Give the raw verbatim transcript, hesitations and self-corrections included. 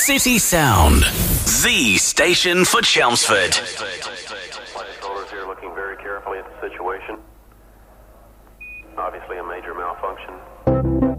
City Sound, the station for Chelmsford. Flight controllers here looking very carefully at the situation. Obviously a major malfunction.